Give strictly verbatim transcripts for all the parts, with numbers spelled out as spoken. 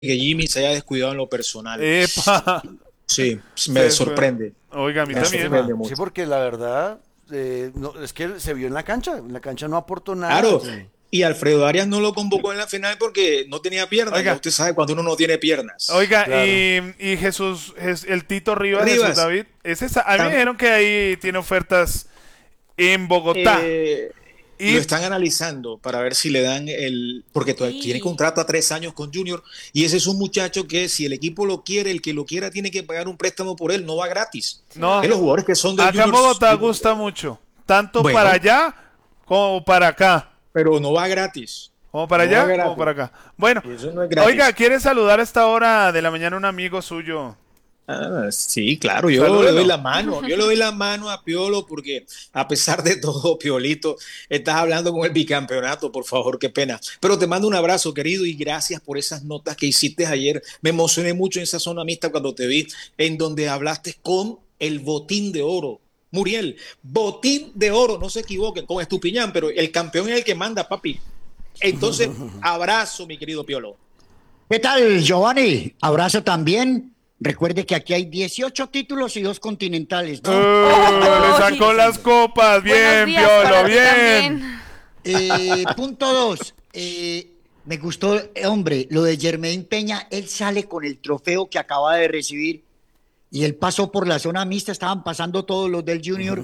que Jimmy se haya descuidado en lo personal. Epa. Sí, me Se fue. sorprende. Oiga, a mí Me también. sorprende Lástima. Sí, mucho. porque la verdad, eh, no, es que se vio en la cancha. En la cancha no aportó nada, Claro, Jimmy. y Alfredo Arias no lo convocó en la final porque no tenía piernas. Ya Oiga, usted sabe cuando uno no tiene piernas. oiga, Claro. y, y Jesús, Jes- el Tito Rivas, Jesús Rivas, David, ese, sa- a mí me tam- dijeron que ahí tiene ofertas en Bogotá. eh, lo Y están analizando para ver si le dan el, porque todavía tiene Sí. contrato a tres años con Junior y ese es un muchacho que si el equipo lo quiere, el que lo quiera tiene que pagar un préstamo por él, no va gratis. no, Es los jugadores que son del acá en Junior, Bogotá gusta mucho, tanto para bueno, allá como para acá. pero no va gratis, Como para no va allá, como gratis. para acá. Bueno, Eso no es oiga, gratis. ¿quiere saludar a esta hora de la mañana un amigo suyo? Ah, sí, claro, yo le doy Salúdelo. la mano, yo le doy la mano a Piolo porque a pesar de todo, Piolito, estás hablando con el bicampeonato, por favor, qué pena. Pero te mando un abrazo, querido, y gracias por esas notas que hiciste ayer. Me emocioné mucho en esa zona mixta cuando te vi, en donde hablaste con el botín de oro. Muriel, botín de oro, no se equivoquen, con Estupiñán, pero el campeón es el que manda, papi. Entonces, abrazo, mi querido Piolo. ¿Qué tal, Giovanni? Abrazo también. Recuerde que aquí hay dieciocho títulos y dos continentales, ¿no? ¡Oh, le sacó Uy. las copas! Buenos Bien, días Piolo, para ti bien. también. Eh, punto dos. Eh, me gustó, eh, hombre, lo de Germain Peña. Él sale con el trofeo que acaba de recibir y él pasó por la zona mixta. Estaban pasando todos los del Junior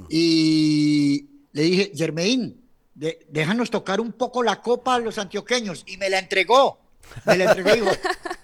y le dije, Germain, de- déjanos tocar un poco la copa a los antioqueños y me la entregó. Me la entregó y dijo,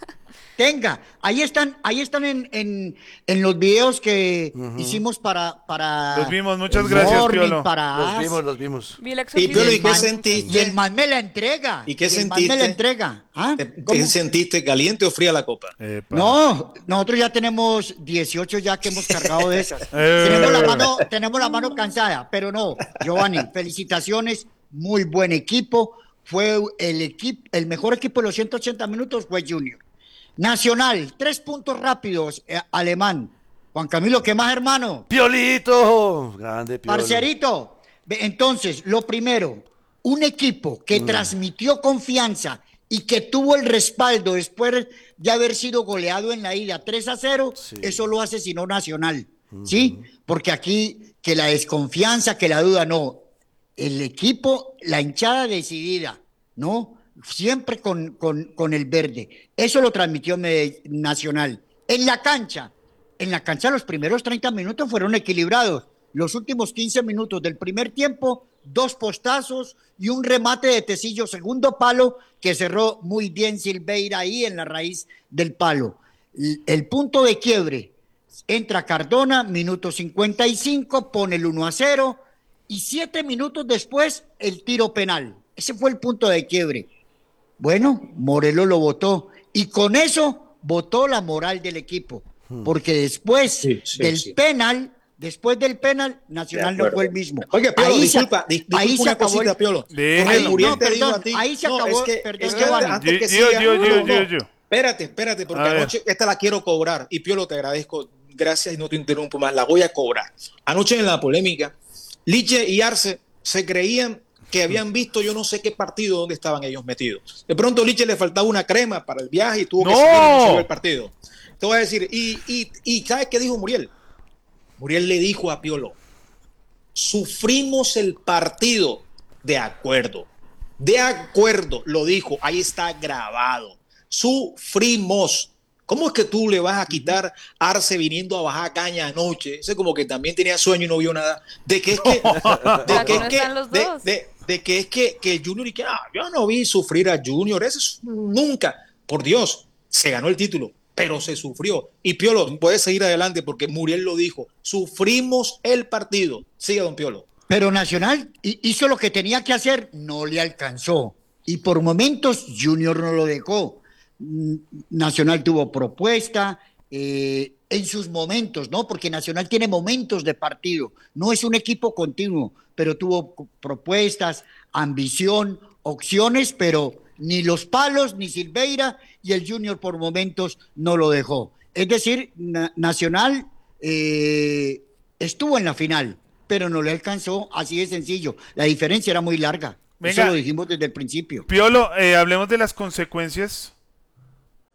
tenga, ahí están, ahí están en, en, en los videos que hicimos para, para Los vimos, muchas el gracias, Morning, Piolo. para Los As. vimos, los vimos. Vi el Y Y Piolo, exorcismo. ¿y el qué man, y sentiste? el man me la entrega. ¿Y qué el man me la sentiste? entrega. ¿Ah? ¿Qué ¿Cómo? sentiste? ¿Caliente o fría la copa? Epa. No, nosotros ya tenemos dieciocho ya que hemos cargado de esas. Eh. Tenemos la mano, tenemos la mano cansada, pero no, Giovanni, felicitaciones, muy buen equipo. Fue el equipo, el mejor equipo de los ciento ochenta minutos fue Junior. Nacional, tres puntos rápidos, eh, alemán. Juan Camilo, ¿qué más, hermano? Piolito. Grande, Piolo. Parcerito, ve, entonces, lo primero, un equipo que transmitió confianza y que tuvo el respaldo después de haber sido goleado en la ida tres a cero, Sí. eso lo hace sino Nacional, ¿sí? Porque aquí que la desconfianza, que la duda, no. El equipo, la hinchada decidida, ¿no? Siempre con, con, con el verde. Eso lo transmitió Mede- Nacional. En la cancha, en la cancha los primeros treinta minutos fueron equilibrados. Los últimos quince minutos del primer tiempo, dos postazos y un remate de Tecillo, segundo palo, que cerró muy bien Silveira ahí en la raíz del palo. El, el punto de quiebre, entra Cardona, minuto cincuenta y cinco, pone el uno a cero y siete minutos después el tiro penal. Ese fue el punto de quiebre. Bueno, Morelos lo votó y con eso votó la moral del equipo, porque después Sí, sí, del sí. penal, después del penal, De Nacional no acuerdo. fue el mismo. Oye, Piolo, Ahí se- disculpa, dis- ahí disculpa se una acabó cosita, el- Piolo. Déjelo. Porque Ahí- Muriel no, te dijo perdón, a ti. ahí se No, acabó, es que, perdón, es que Giovanni. antes que Yo- siga, yo- no, yo- no, yo- no. yo. Espérate, espérate, porque A ver. anoche esta la quiero cobrar. Y Piolo, te agradezco. Gracias y no te interrumpo más. La voy a cobrar. Anoche en la polémica, Liche y Arce se creían que habían visto yo no sé qué partido donde estaban ellos metidos. De pronto Liche le faltaba una crema para el viaje y tuvo que ¡No! seguir y no se vio el partido. Te voy a decir, y, y, y ¿sabes qué dijo Muriel? Muriel le dijo a Piolo, sufrimos el partido, de acuerdo, de acuerdo, lo dijo, ahí está grabado, sufrimos. ¿Cómo es que tú le vas a quitar a Arce viniendo a bajar caña anoche? Ese como que también tenía sueño y no vio nada. De que es que, de Para que que es no que, están los de, dos. de- de que es que, que Junior y que ah, yo no vi sufrir a Junior, eso es nunca, por Dios, se ganó el título, pero se sufrió. Y Piolo, puede seguir adelante porque Muriel lo dijo, sufrimos el partido. Siga, don Piolo. Pero Nacional hi- hizo lo que tenía que hacer, no le alcanzó. Y por momentos Junior no lo dejó. Mm, Nacional tuvo propuesta eh, en sus momentos, ¿no? Porque Nacional tiene momentos de partido, no es un equipo continuo, pero tuvo co- propuestas, ambición, opciones, pero ni los palos, ni Silveira y el Junior por momentos no lo dejó. Es decir, Na- Nacional eh, estuvo en la final, pero no le alcanzó, así de sencillo. La diferencia era muy larga. Venga. Eso lo dijimos desde el principio. Piolo, eh, hablemos de las consecuencias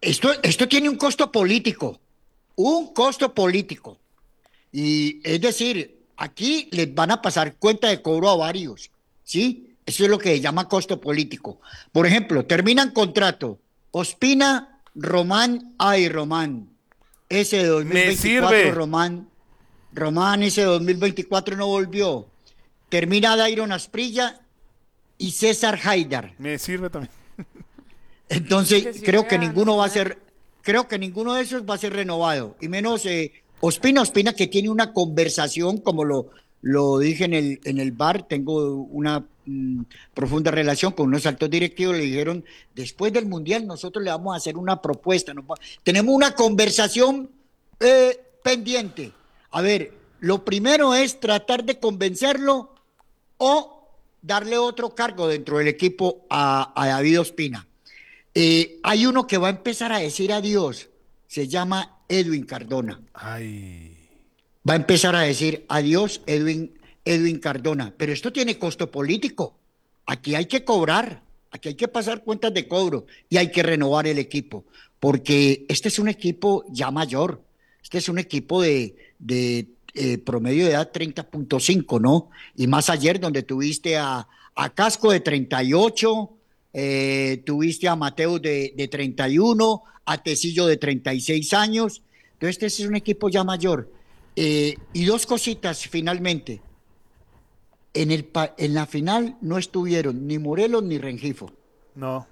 esto, esto tiene un costo político, un costo político. Y es decir, aquí les van a pasar cuenta de cobro a varios, ¿sí? Eso es lo que se llama costo político. Por ejemplo, terminan contrato Ospina, Román, ay, Román, ese de dos mil veinticuatro, Me sirve. Román, Román, ese de dos mil veinticuatro no volvió. Termina Dairon Asprilla y César Haidar. Me sirve también. Entonces, Que sí creo que sea ninguno va a nacional. ser, creo que ninguno de esos va a ser renovado. Y menos eh, Ospina, Ospina que tiene una conversación, como lo, lo dije en el, en el bar, tengo una mm, profunda relación con unos altos directivos, le dijeron, después del Mundial nosotros le vamos a hacer una propuesta. nos va- tenemos una conversación eh, pendiente. A ver, lo primero es tratar de convencerlo o darle otro cargo dentro del equipo a, a David Ospina. Eh, hay uno que va a empezar a decir adiós, se llama Edwin Cardona. Ay. Va a empezar a decir adiós Edwin, Edwin Cardona, pero esto tiene costo político. Aquí hay que cobrar, aquí hay que pasar cuentas de cobro y hay que renovar el equipo, porque este es un equipo ya mayor, este es un equipo de, de eh, promedio de edad treinta punto cinco, ¿no? Y más ayer donde tuviste a, a Casco de treinta y ocho, eh, tuviste a Mateus de, de treinta y uno, a Tecillo de treinta y seis años, entonces este es un equipo ya mayor. Eh, y dos cositas finalmente. En, el pa- en la final no estuvieron ni Morelos ni Rengifo. No.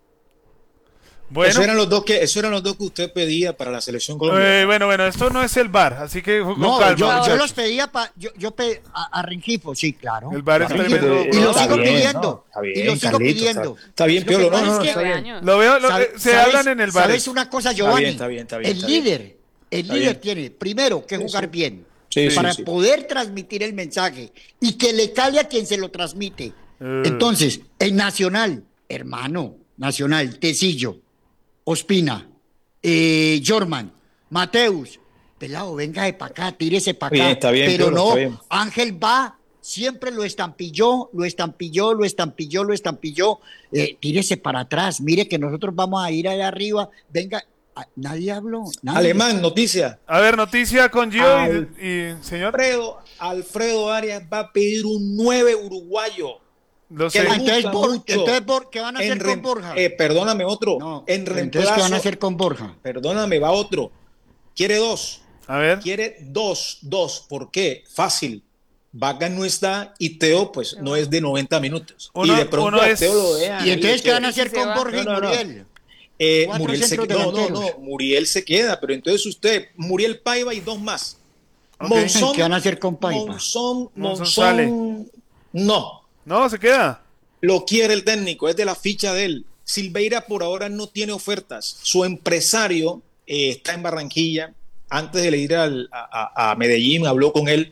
Eso Bueno, eran los dos que, eso eran los dos que usted pedía para la selección colombiana. eh, bueno, bueno, esto no es el bar, así que con No, calma. yo, yo muchachos. los pedía pa- yo, yo pe- a, a Rengifo, sí, claro. El bar es A Rengifo. tremendo. Y lo Está sigo bien, pidiendo. ¿no? Está bien, y lo sigo Carlitos, pidiendo. Está, está bien, Lo que Piolo. No, pasa no, es no, que- está bien. años. Lo veo, lo- ¿Sabe- eh, se sabes- hablan en el bar. ¿Sabes una cosa, Giovanni? bien, está bien, está bien, El está bien. líder, el Está líder bien. tiene primero que jugar sí. bien Sí, para sí, sí. poder transmitir el mensaje y que le cale a quien se lo transmite. Eh. Entonces, el Nacional, hermano, Nacional, Tecillo, Ospina, eh, Jorman, Mateus, pelado, venga de para acá, tírese para acá. Bien, está bien, pero Piolo, no, está bien. Ángel va, siempre lo estampilló, lo estampilló, lo estampilló, lo estampilló. Eh, tírese para atrás, mire que nosotros vamos a ir allá arriba, venga. Ah, nadie habló. Nadie. Alemán, noticia. A ver, noticia con Gio Al- y, y señor. Alfredo, Alfredo Arias va a pedir un nueve uruguayo. Lo que sé. le Ah, entonces, gusta Bor- mucho. entonces Bor- ¿qué van a hacer En con rem- Borja? eh, perdóname, otro. No, en entonces, reemplazo. ¿qué van a hacer con Borja? Perdóname, va otro. Quiere dos. A ver. Quiere dos, dos. ¿Por qué? Fácil. Vaca no está y Teo, pues, no es de noventa minutos. Uno- y de pronto uno a es- Teo lo dejan. ¿Y entonces qué van a Y hacer se con va. Borja y No, no, no. Muriel? Eh, Cuatro Muriel se centros queda. No, no, delanteros. no. Muriel se queda, pero entonces usted, Muriel Paiva y dos más. Ok. Monzón. ¿Qué van a hacer con Paiva? Monzón, Monzón Monzón. sale. No. No, se queda. Lo quiere el técnico, es de la ficha de él. Silveira por ahora no tiene ofertas. Su empresario eh, está en Barranquilla. Antes de ir al- a, a- a Medellín, habló con él.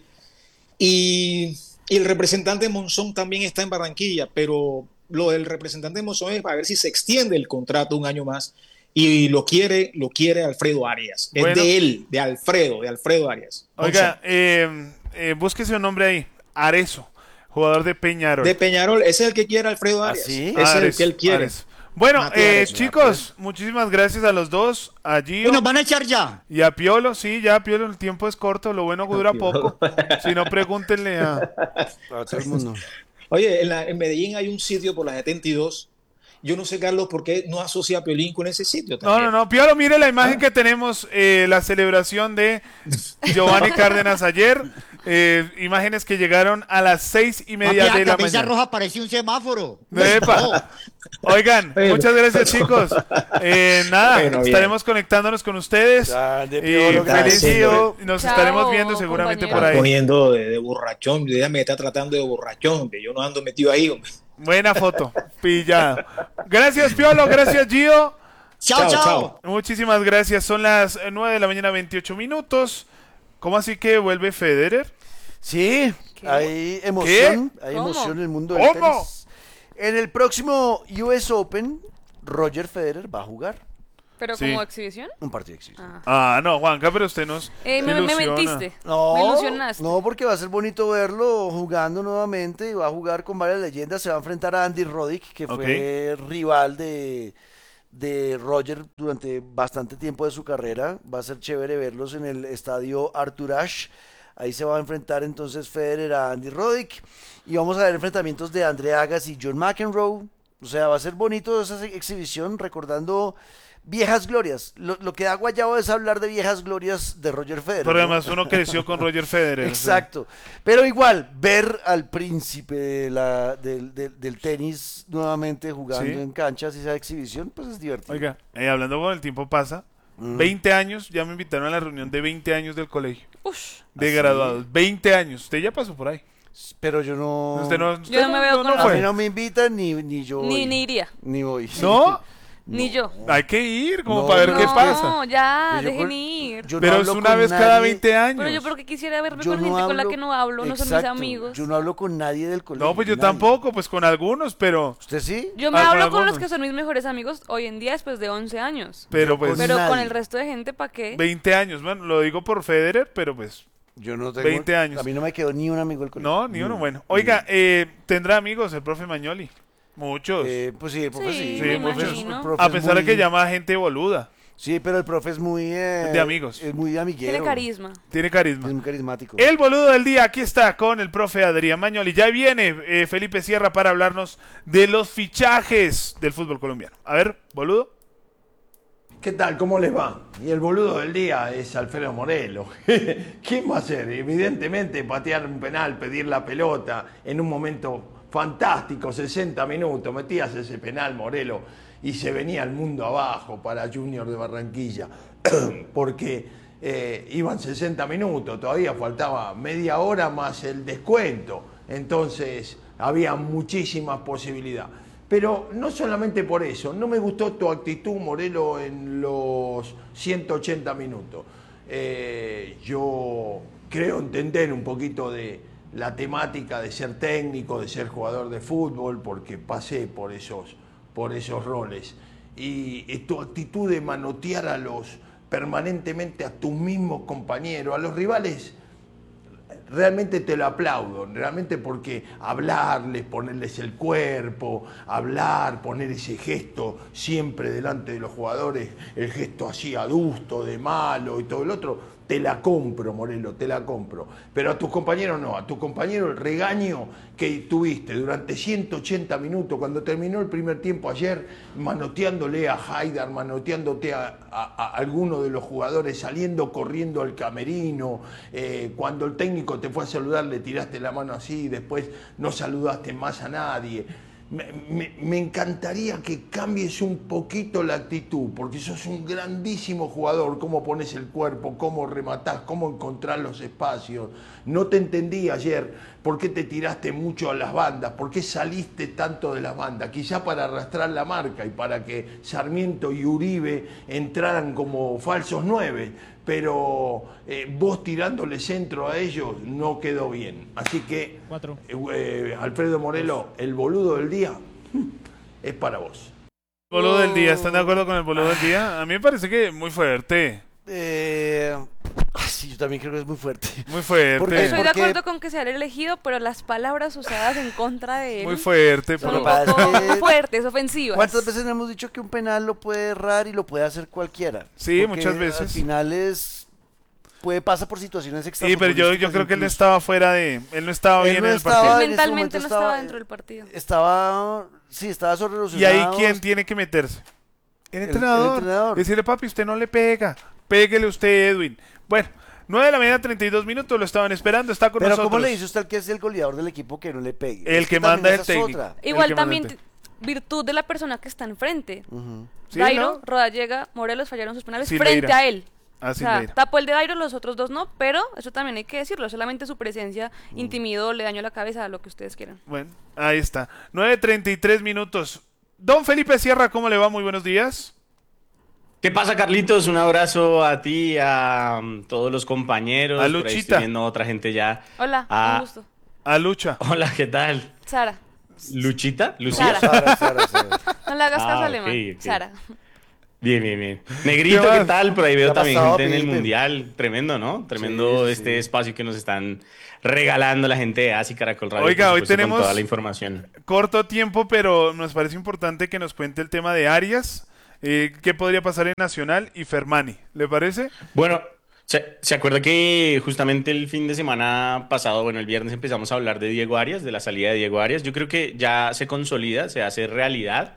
Y, y el representante Monzón también está en Barranquilla, pero lo del representante Monzón es para ver si se extiende el contrato un año más. Y lo quiere, lo quiere Alfredo Arias. Es Bueno. de él, de Alfredo, de Alfredo Arias. Oiga, eh, eh, búsquese un nombre ahí. Arezo, jugador de Peñarol. de Peñarol, ese es el que quiere Alfredo ¿Ah, Arias. sí? Ese es el Ares, que él quiere. Ares. Bueno, Mate eh, Ares, chicos, muchísimas gracias a los dos, a Gio ¿Y nos van a echar ya? y a Piolo. Sí, ya Piolo, el tiempo es corto, lo bueno dura poco. Si no, pregúntenle a... A todo el mundo. Oye, en, la- en Medellín hay un sitio por la setenta y dos. Yo no sé, Carlos, por qué no asocia a Piolín con ese sitio. No, también. no, no, Piolo, mire la imagen que tenemos, eh, la celebración de Giovanni Cárdenas ayer. Eh, imágenes que llegaron a las seis y media Papi, de la la camisa mañana. roja parecía un semáforo. Epa. No. Oigan, Bueno. muchas gracias, chicos. Eh, nada, Bueno, bien. estaremos conectándonos con ustedes. Grande, Y Piolo, gracias. feliz Sí, día. hombre. Nos Chao, estaremos viendo seguramente compañero. por Está ahí. poniendo de, de borrachón. Ya me está tratando de borrachón. Hombre. Yo no ando metido ahí. Hombre. Buena foto, pillado. Gracias, Piolo, gracias, Gio. Chao, Chao, chao. chao. Muchísimas gracias. Son las eh, nueve de la mañana, veintiocho minutos. ¿Cómo así que vuelve Federer? Sí, ¿Qué? hay emoción, hay ¿Cómo? emoción en el mundo del ¿Cómo? tenis. En el próximo U S Open, Roger Federer va a jugar ¿Pero Sí. como exhibición? un partido de exhibición. Ah. Ah, no, Juanca, pero usted nos Eh, me, me ilusiona. mentiste. No, Me ilusionaste. no, porque va a ser bonito verlo jugando nuevamente y va a jugar con varias leyendas. Se va a enfrentar a Andy Roddick, que fue rival de, de Roger durante bastante tiempo de su carrera. Va a ser chévere verlos en el estadio Arthur Ashe. Ahí se va a enfrentar entonces Federer a Andy Roddick. Y vamos a ver enfrentamientos de Andre Agassi y John McEnroe. O sea, va a ser bonito esa exhibición recordando viejas glorias. Lo, lo que da guayabo es hablar de viejas glorias de Roger Federer. Pero ¿no? además uno creció con Roger Federer. Exacto. O sea. Pero igual, ver al príncipe de la, del, del, del tenis nuevamente jugando ¿sí? en canchas y esa exhibición, pues es divertido. Oiga, eh, hablando con el tiempo pasa, mm. veinte años, ya me invitaron a la reunión de veinte años del colegio. Ush. De ¿así? Graduados. veinte años. Usted ya pasó por ahí. Pero yo no... Usted no, usted yo no me veo no, con no A fue. mí no me invitan ni, ni yo Ni, voy. ni iría. Ni voy. ¿No? Ni yo. Hay que ir como No, para ver no, qué pasa. No, ya, Yo dejen con- ir. yo no Pero es hablo una con vez cada nadie. veinte años. Pero yo porque quisiera verme Yo con no gente con la hablo- que no hablo, no son mis Exacto. amigos. Yo no hablo con nadie del colegio. No, pues yo nadie. tampoco, pues con algunos, pero ¿Usted sí? Yo me Ah, con hablo con algunos. los que son mis mejores amigos hoy en día después de once años. pero pues Pero con nadie. el resto de gente, ¿para qué? veinte años, bueno, lo digo por Federer, pero pues Yo no tengo... veinte años. A mí no me quedó ni un amigo del colegio. no, ni uno bueno. Oiga, eh, tendrá amigos el profe Mañoli. Muchos. Eh, pues sí, el profe sí. Sí, me El profe es- imagino. el profe A es pesar de muy- que llama a gente boluda, Sí, pero el profe es muy... eh, De amigos. Es muy amiguero. Tiene carisma. tiene carisma. Es muy carismático. El boludo del día, aquí está con el profe Adrián Mañoli. Ya viene eh, Felipe Sierra para hablarnos de los fichajes del fútbol colombiano. A ver, boludo. ¿Qué tal? ¿Cómo les va? Y el boludo del día es Alfredo Morelo. ¿Quién va a ser? Evidentemente patear un penal, pedir la pelota en un momento fantástico, sesenta minutos, metías ese penal, Morelo, y se venía el mundo abajo para Junior de Barranquilla, porque eh, iban sesenta minutos, todavía faltaba media hora más el descuento, entonces había muchísimas posibilidades. Pero no solamente por eso, no me gustó tu actitud, Morelo, en los ciento ochenta minutos. Eh, yo creo entender un poquito de la temática de ser técnico, de ser jugador de fútbol, porque pasé por esos, por esos roles. Y, y tu actitud de manotear a los permanentemente a tus mismos compañeros, a los rivales, realmente te lo aplaudo, realmente porque hablarles, ponerles el cuerpo, hablar, poner ese gesto siempre delante de los jugadores, el gesto así adusto, de malo y todo el otro, te la compro, Morelo, te la compro. Pero a tus compañeros no, a tus compañeros el regaño que tuviste durante ciento ochenta minutos, cuando terminó el primer tiempo ayer, manoteándole a Haidar, manoteándote a, a, a alguno de los jugadores, saliendo corriendo al camerino, eh, cuando el técnico te fue a saludar le tiraste la mano así, después no saludaste más a nadie. Me, me, me encantaría que cambies un poquito la actitud, porque sos un grandísimo jugador, cómo pones el cuerpo, cómo rematás, cómo encontrás los espacios. No te entendí ayer por qué te tiraste mucho a las bandas, por qué saliste tanto de las bandas, quizá para arrastrar la marca y para que Sarmiento y Uribe entraran como falsos nueve, pero eh, vos tirándole centro a ellos no quedó bien. Así que, Cuatro. eh, eh, Alfredo Morelo, el boludo del día es para vos. Boludo del día, ¿están de acuerdo con el boludo del día? A mí me parece que muy fuerte. Eh, sí, yo también creo que es muy fuerte. Muy fuerte. Porque- Estoy de porque- acuerdo con que sea el elegido, pero las palabras usadas en contra de él Muy fuerte. son Lo un que pasa poco es que- fuertes, ofensivas. ¿Cuántas veces hemos dicho que un penal lo puede errar y lo puede hacer cualquiera? Sí, Porque muchas veces. Al final es... Puede pasar por situaciones extra. Sí, pero yo, yo creo que él no estaba fuera de... Él no estaba Él bien no en el estaba- partido. en ese Mentalmente momento no estaba- estaba dentro del partido. Estaba... Sí, estaba sobre los Y ahí, ¿quién tiene que meterse? El El- entrenador. el entrenador. Decirle, papi, usted no le pega. Péguele usted, Edwin. Bueno, nueve de la mañana, treinta y dos minutos, lo estaban esperando, está con Pero nosotros. ¿cómo le dice usted al que es el goleador del equipo que no le pegue? El Es que también manda esa el es técnico. otra. El Igual que también manda. t- virtud de la persona que está enfrente. Ujú. Sí, Dairo, ¿no? Rodallega, Morelos fallaron sus penales Silveira. frente a él. Ah, O sea, Silveira. tapó el de Dairo, los otros dos no, pero eso también hay que decirlo. Solamente su presencia intimidó, le dañó la cabeza a lo que ustedes quieran. Bueno, ahí está. nueve treinta y tres minutos. Don Felipe Sierra, ¿cómo le va? Muy buenos días. ¿Qué pasa, Carlitos? Un abrazo a ti, a um, todos los compañeros. A Por ahí Luchita. estoy viendo a otra gente ya. Hola, Ah. un gusto. A Lucha. Hola, ¿qué tal? Sara, ¿Luchita? ¿Lucía? Sara. Sara, Sara, Sara. no le hagas caso Ah, a ok, Alemán. ok. Sara. Bien, bien, bien. Negrito, ¿Qué ¿qué, más? tal? Por ahí veo ¿Qué ha también pasado, gente en el Pipe? Mundial. Tremendo, ¿no? Tremendo Sí, sí, este sí. espacio que nos están regalando la gente de Asi Caracol Radio. Oiga, por hoy supuesto, tenemos- con toda la información. Corto tiempo, pero nos parece importante que nos cuente el tema de Arias. Eh, ¿Qué podría pasar en Nacional y Fermani? ¿Le parece? Bueno, ¿se, se acuerda que justamente el fin de semana pasado, bueno, el viernes empezamos a hablar de Diego Arias, de la salida de Diego Arias? Yo creo que ya se consolida, se hace realidad.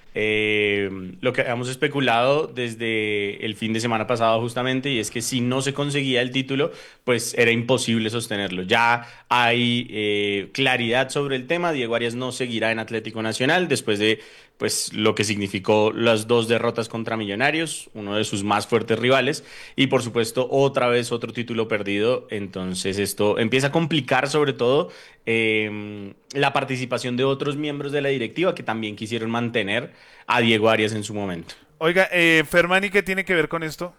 Eh, lo que habíamos especulado desde el fin de semana pasado justamente, y es que si no se conseguía el título, pues era imposible sostenerlo. Ya hay eh, claridad sobre el tema. Diego Arias no seguirá en Atlético Nacional después de pues lo que significó las dos derrotas contra Millonarios, uno de sus más fuertes rivales, y por supuesto otra vez otro título perdido. Entonces esto empieza a complicar sobre todo eh, la participación de otros miembros de la directiva que también quisieron mantener a Diego Arias en su momento. Oiga, eh, Fermani, ¿qué tiene que ver con esto?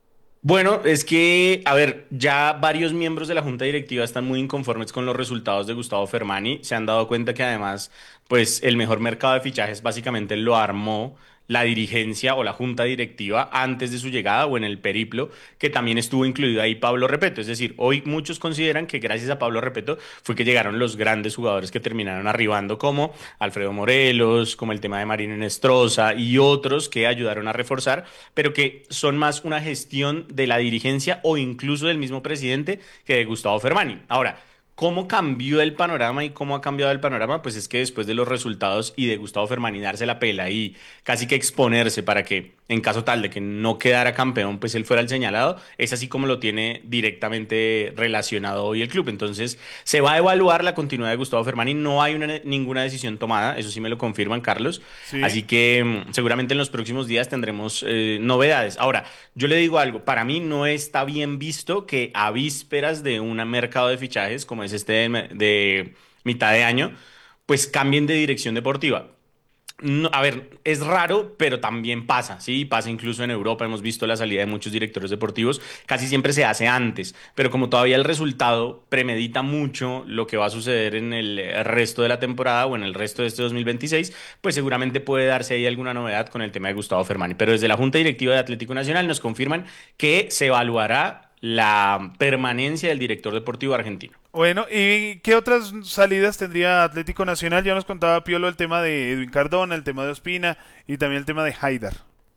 Bueno, es que, a ver, ya varios miembros de la junta directiva están muy inconformes con los resultados de Gustavo Fermani. Se han dado cuenta que además, pues el mejor mercado de fichajes básicamente lo armó la dirigencia o la junta directiva antes de su llegada o en el periplo, que también estuvo incluido ahí Pablo Repeto. Es decir, hoy muchos consideran que gracias a Pablo Repeto fue que llegaron los grandes jugadores que terminaron arribando, como Alfredo Morelos, como el tema de Marino Nestroza y otros que ayudaron a reforzar, pero que son más una gestión de la dirigencia o incluso del mismo presidente que de Gustavo Fermani. Ahora, ¿cómo cambió el panorama y cómo ha cambiado el panorama? Pues es que después de los resultados y de Gustavo Fermani darse la pela y casi que exponerse para que, en caso tal de que no quedara campeón, pues él fuera el señalado, es así como lo tiene directamente relacionado hoy el club. Entonces, se va a evaluar la continuidad de Gustavo Fermani. No hay una, ninguna decisión tomada, eso sí me lo confirman, Carlos. Sí. Así que mm, seguramente en los próximos días tendremos eh, novedades. Ahora, yo le digo algo, para mí no está bien visto que a vísperas de un mercado de fichajes como es este de, de mitad de año, pues cambien de dirección deportiva. No, a ver, es raro, pero también pasa, ¿sí? Pasa incluso en Europa, hemos visto la salida de muchos directores deportivos, casi siempre se hace antes, pero como todavía el resultado premedita mucho lo que va a suceder en el resto de la temporada o en el resto de este dos mil veintiséis, pues seguramente puede darse ahí alguna novedad con el tema de Gustavo Fermani. Pero desde la Junta Directiva de Atlético Nacional nos confirman que se evaluará la permanencia del director deportivo argentino. Bueno, ¿y qué otras salidas tendría Atlético Nacional? Ya nos contaba Piolo el tema de Edwin Cardona, el tema de Ospina y también el tema de Haidar.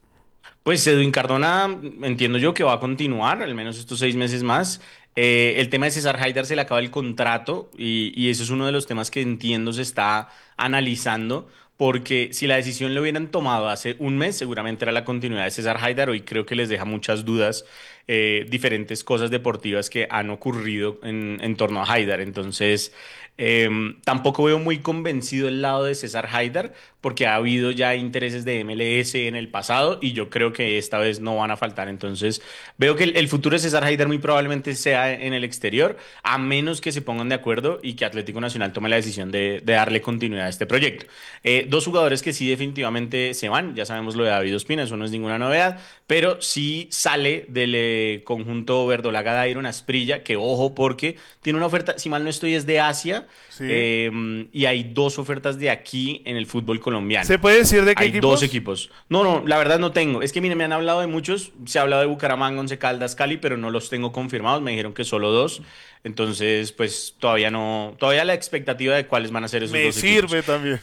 Pues Edwin Cardona, entiendo yo que va a continuar, al menos estos seis meses más. Eh, el tema de César Haidar se le acaba el contrato y, y eso es uno de los temas que entiendo se está analizando, porque si la decisión lo hubieran tomado hace un mes, seguramente era la continuidad de César Haidar. Hoy creo que les deja muchas dudas eh, diferentes cosas deportivas que han ocurrido en, en torno a Haidar. Entonces, eh, tampoco veo muy convencido el lado de César Haidar, porque ha habido ya intereses de M L S en el pasado y yo creo que esta vez no van a faltar. Entonces, veo que el, el futuro de César Haidar muy probablemente sea en el exterior, a menos que se pongan de acuerdo y que Atlético Nacional tome la decisión de, de darle continuidad a este proyecto. Eh, dos jugadores que sí definitivamente se van, ya sabemos lo de David Ospina, eso no es ninguna novedad, pero sí sale del eh, conjunto verdolaga Dairon Asprilla, que ojo porque tiene una oferta, si mal no estoy, es de Asia, Sí. eh, y hay dos ofertas de aquí en el fútbol colombiano. ¿Se puede decir de qué Hay equipos? dos equipos. No, no, la verdad no tengo. Es que miren, me han hablado de muchos, se ha hablado de Bucaramanga, Once Caldas, Cali, pero no los tengo confirmados, me dijeron que solo dos. Entonces, pues todavía no, todavía la expectativa de cuáles van a ser esos Me dos sirve equipos. también.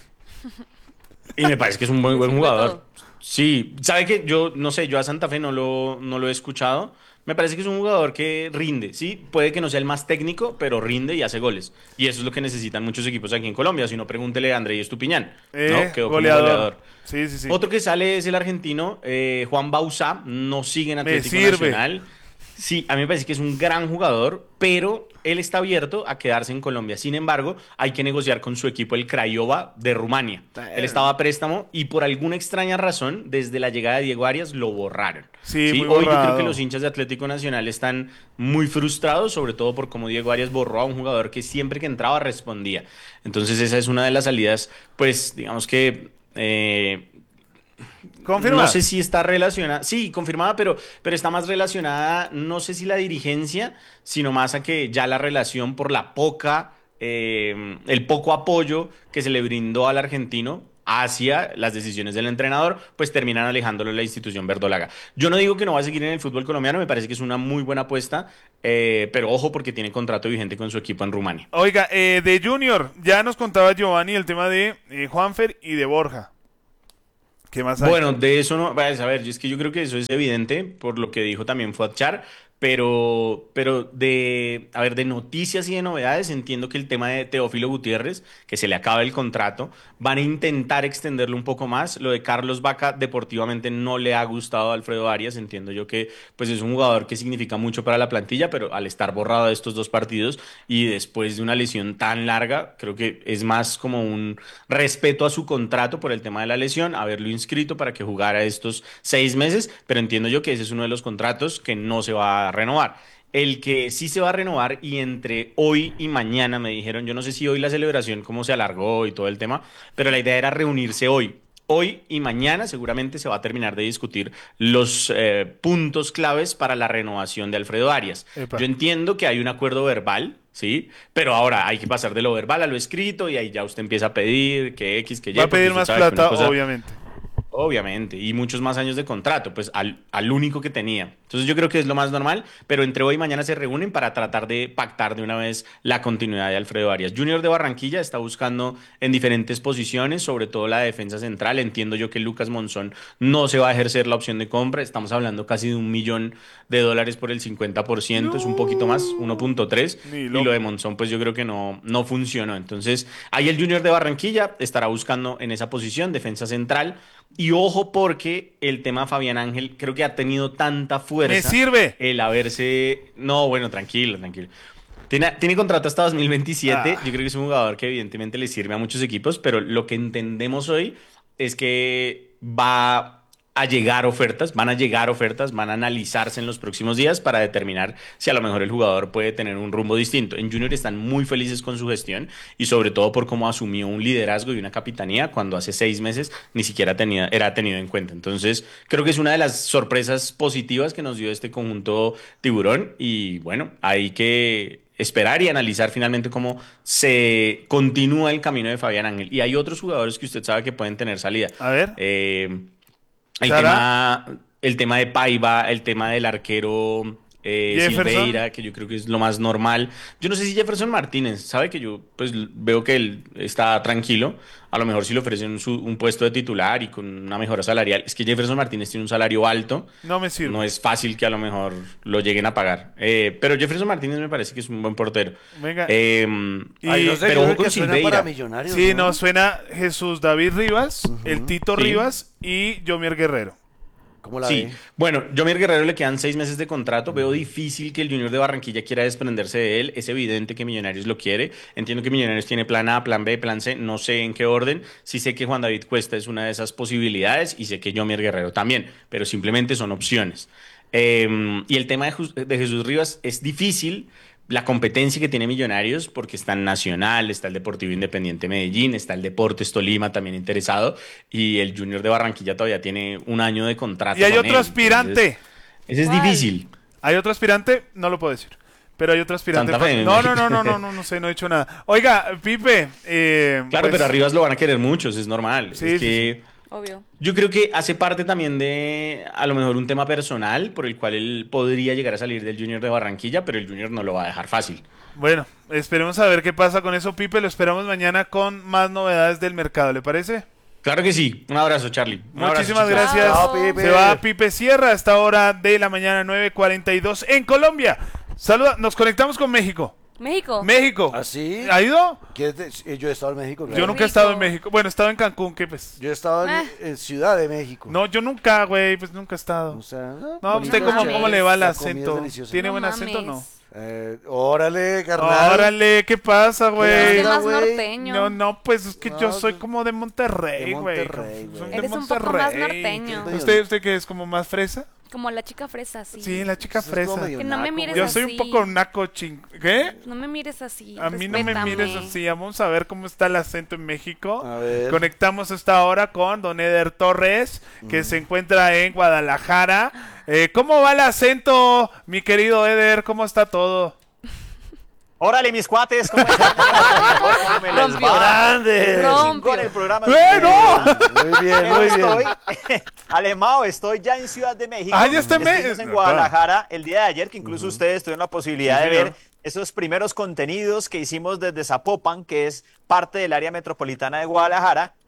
Y me parece que es un muy buen Sirve jugador. todo. Sí, sabe que yo, no sé, yo a Santa Fe no lo, no lo he escuchado. Me parece que es un jugador que rinde, sí, puede que no sea el más técnico, pero rinde y hace goles. Y eso es lo que necesitan muchos equipos aquí en Colombia. Si no, pregúntele a André Estupiñán, Eh, ¿no? Quedó como goleador. goleador. Sí, sí, sí. Otro que sale es el argentino, eh, Juan Bauzá, no sigue en Me Atlético sirve. Nacional. Sí, a mí me parece que es un gran jugador, pero él está abierto a quedarse en Colombia. Sin embargo, hay que negociar con su equipo, el Craiova de Rumania. Él estaba a préstamo y por alguna extraña razón, desde la llegada de Diego Arias, lo borraron. Sí, muy Hoy yo creo borrado. que los hinchas de Atlético Nacional están muy frustrados, sobre todo por cómo Diego Arias borró a un jugador que siempre que entraba respondía. Entonces esa es una de las salidas, pues digamos que... eh, Confirma. no sé si está relacionada, sí, confirmada, pero, pero está más relacionada, no sé si la dirigencia, sino más a que ya la relación por la poca, eh, el poco apoyo que se le brindó al argentino hacia las decisiones del entrenador, pues terminan alejándolo de la institución verdolaga. Yo no digo que no va a seguir en el fútbol colombiano, me parece que es una muy buena apuesta, eh, pero ojo porque tiene contrato vigente con su equipo en Rumania. Oiga, eh, de Junior, ya nos contaba Giovanni el tema de eh, Juanfer y de Borja. ¿Qué más hay? Bueno, de eso no, pues, a ver, yo- es que yo creo que eso es evidente por lo que dijo también Fuad, pero, pero de, a ver, de noticias y de novedades, entiendo que el tema de Teófilo Gutiérrez, que se le acaba el contrato, van a intentar extenderlo un poco más. Lo de Carlos Vaca, deportivamente no le ha gustado a Alfredo Arias, entiendo yo que pues es un jugador que significa mucho para la plantilla, pero al estar borrado de estos dos partidos y después de una lesión tan larga, creo que es más como un respeto a su contrato por el tema de la lesión, haberlo inscrito para que jugara estos seis meses, pero entiendo yo que ese es uno de los contratos que no se va a renovar. El que sí se va a renovar y entre hoy y mañana me dijeron, yo no sé si hoy la celebración cómo se alargó y todo el tema, pero la idea era reunirse hoy. Hoy y mañana seguramente se va a terminar de discutir los eh, puntos claves para la renovación de Alfredo Arias. Epa. Yo entiendo que hay un acuerdo verbal, ¿sí? Pero ahora hay que pasar de lo verbal a lo escrito y ahí ya usted empieza a pedir que X, que Y. Va a porque pedir usted más sabe que una plata, cosa- obviamente. Obviamente, y muchos más años de contrato, pues al, al único que tenía. Entonces yo creo que es lo más normal, pero entre hoy y mañana se reúnen para tratar de pactar de una vez la continuidad de Alfredo Arias. Junior de Barranquilla está buscando en diferentes posiciones, sobre todo la defensa central. Entiendo yo que Lucas Monzón no se va a ejercer la opción de compra. Estamos hablando casi de un millón de dólares por el cincuenta por ciento, es un poquito más, uno punto tres. Ni Y loco. lo de Monzón, pues yo creo que no, no funcionó. Entonces, ahí el Junior de Barranquilla estará buscando en esa posición, defensa central. Y ojo porque el tema Fabián Ángel creo que ha tenido tanta fuerza. ¡Me sirve! El haberse... No, bueno, tranquilo, tranquilo. Tiene, tiene contrato hasta dos mil veintisiete. Ah. Yo creo que es un jugador que evidentemente le sirve a muchos equipos, pero lo que entendemos hoy es que va a llegar ofertas, van a llegar ofertas, van a analizarse en los próximos días para determinar si a lo mejor el jugador puede tener un rumbo distinto. En Junior están muy felices con su gestión y sobre todo por cómo asumió un liderazgo y una capitanía cuando hace seis meses ni siquiera tenía, era tenido en cuenta. Entonces creo que es una de las sorpresas positivas que nos dio este conjunto tiburón y bueno, hay que esperar y analizar finalmente cómo se continúa el camino de Fabián Ángel. Y hay otros jugadores que usted sabe que pueden tener salida. A ver. Eh, el, ¿Sara? tema, el tema de Paiva, el tema del arquero eh, Jefferson. Silveira, que yo creo que es lo más normal. Yo no sé si Jefferson Martínez, sabe que yo pues veo que él está tranquilo. A lo mejor si le ofrecen su- un puesto de titular y con una mejora salarial. Es que Jefferson Martínez tiene un salario alto. No me sirve. No es fácil que a lo mejor lo lleguen a pagar. Eh, pero Jefferson Martínez me parece que es un buen portero. Venga. Eh, Y- Ay, no sé, pero yo ojo creo con que suena Silveira. para Millonarios. Sí, no, suena Jesús David Rivas, el Tito Sí. Rivas y Yomier Guerrero. ¿Cómo la Sí, ve? bueno, Yomier Guerrero le quedan seis meses de contrato. Veo difícil que el Junior de Barranquilla quiera desprenderse de él. Es evidente que Millonarios lo quiere. Entiendo que Millonarios tiene plan A, plan B, plan C. No sé en qué orden. Sí sé que Juan David Cuesta es una de esas posibilidades y sé que Yomier Guerrero también, pero simplemente son opciones. Eh, y el tema de, Jus- de Jesús Rivas es difícil. La competencia que tiene Millonarios, porque está el Nacional, está el Deportivo Independiente Medellín, está el Deportes Tolima también interesado, y el Junior de Barranquilla todavía tiene un año de contrato. Y hay con otro él. aspirante. Entonces, ese es ¿Cuál? difícil. ¿Hay otro aspirante? No lo puedo decir. Pero hay otro aspirante. Santa Fe, me no, no, imagino. no, no, no, no, no sé, no he dicho nada. Oiga, Pipe. eh, Claro, pues, pero arriba lo van a querer muchos, es normal. Sí, es sí, que Obvio. yo creo que hace parte también de, a lo mejor, un tema personal por el cual él podría llegar a salir del Junior de Barranquilla, pero el Junior no lo va a dejar fácil. Bueno, esperemos a ver qué pasa con eso, Pipe. Lo esperamos mañana con más novedades del mercado, ¿le parece? Claro que sí. Un abrazo, Charlie. Un Muchísimas abrazo, chicos. gracias. Chao, Pipe. Se va Pipe Sierra a esta hora de la mañana, nueve cuarenta y dos en Colombia. Saluda, nos conectamos con México. México. México. ¿Ah, sí? ¿Ha ido? ¿Qué es de- eh, Yo he estado en México, claro. Yo nunca he Rico. estado en México. Bueno, he estado en Cancún, ¿qué pues? Yo he estado en, Ah. en Ciudad de México. No, yo nunca, güey, pues nunca he estado. O sea, no, No, ¿usted bonito, cómo, chévere. cómo le va el La comida es acento? deliciosa. ¿Tiene No buen acento o no? mames. Eh, órale, carnal. Órale, ¿qué pasa, Es güey? onda, más güey? norteño. No, no, pues es que yo No, soy no. como de Monterrey, De güey. Monterrey, güey. Soy de Eres un poco más Monterrey. norteño. ¿Usted, usted qué es como más fresa? Como la chica fresa, sí. Sí, la chica Eso es como fresa. medio Que no me naco, mires güey. Yo soy un así. poco naco ching... ¿Qué? No me mires así. A mí no me respétame. mires así. Vamos a ver cómo está el acento en México. A ver. Conectamos esta hora con Don Eder Torres, que se encuentra en Guadalajara. Eh, ¿Cómo va el acento, mi querido Eder? ¿Cómo está todo? Órale, mis cuates, ¿cómo están? ¿Cómo me les Rompió. va? ¡Grande! Rompió. Con el programa. ¡Eh, no! Muy bien, Pero muy estoy, bien. Alemao, estoy ya en Ciudad de México. Ah, ya está en Me- Estuvimos en Ah, Guadalajara el día de ayer, que incluso ustedes tuvieron la posibilidad Sí, de señor. ver esos primeros contenidos que hicimos desde Zapopan, que es parte del área metropolitana de Guadalajara.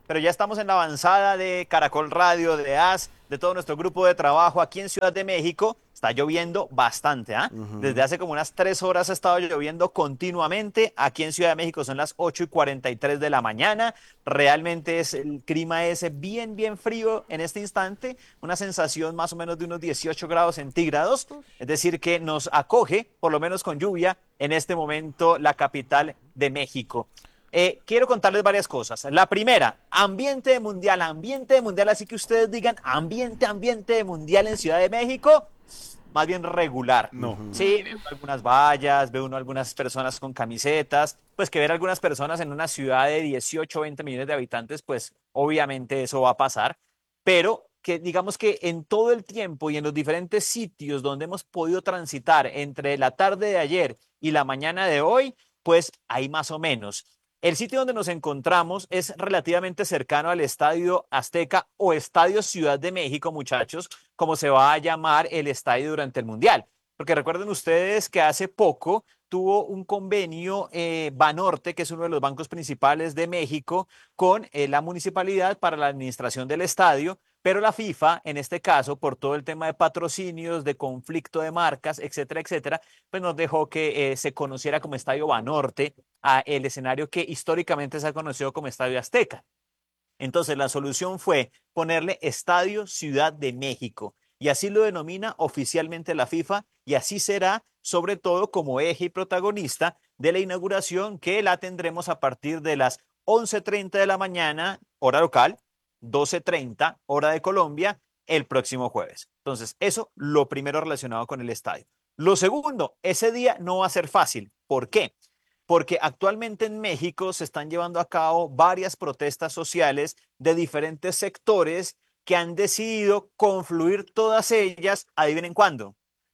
pero ya estamos en la avanzada de Caracol Radio, de A S, de todo nuestro grupo de trabajo aquí en Ciudad de México. Está lloviendo bastante, ¿ah? ¿eh? Uh-huh. Desde hace como unas tres horas ha estado lloviendo continuamente. Aquí en Ciudad de México son las ocho y cuarenta y tres de la mañana. Realmente es, el clima es bien, bien frío en este instante. Una sensación más o menos de unos dieciocho grados centígrados. Es decir, que nos acoge, por lo menos con lluvia, en este momento la capital de México. Eh, quiero contarles varias cosas. La primera, ambiente de mundial, ambiente de mundial, así que ustedes digan ambiente, ambiente de mundial en Ciudad de México, más bien regular. No. Sí, veo algunas vallas, veo uno algunas personas con camisetas, pues que ver algunas personas en una ciudad de dieciocho, veinte millones de habitantes, pues obviamente eso va a pasar, pero que digamos que en todo el tiempo y en los diferentes sitios donde hemos podido transitar entre la tarde de ayer y la mañana de hoy, pues hay más o menos. El sitio donde nos encontramos es relativamente cercano al Estadio Azteca o Estadio Ciudad de México, muchachos, como se va a llamar el estadio durante el Mundial. Porque recuerden ustedes que hace poco tuvo un convenio eh, Banorte, que es uno de los bancos principales de México, con eh, la municipalidad para la administración del estadio, pero la FIFA, en este caso, por todo el tema de patrocinios, de conflicto de marcas, etcétera, etcétera, pues nos dejó que eh, se conociera como Estadio Banorte, a el escenario que históricamente se ha conocido como Estadio Azteca. Entonces la solución fue ponerle Estadio Ciudad de México y así lo denomina oficialmente la FIFA y así será sobre todo como eje y protagonista de la inauguración que la tendremos a partir de las once treinta de la mañana, hora local, doce treinta, hora de Colombia, el próximo jueves. Entonces eso lo primero relacionado con el estadio. Lo segundo, ese día no va a ser fácil. ¿Por qué? Porque actualmente en México se están llevando a cabo varias protestas sociales de diferentes sectores que han decidido confluir todas ellas, adivinen cuándo.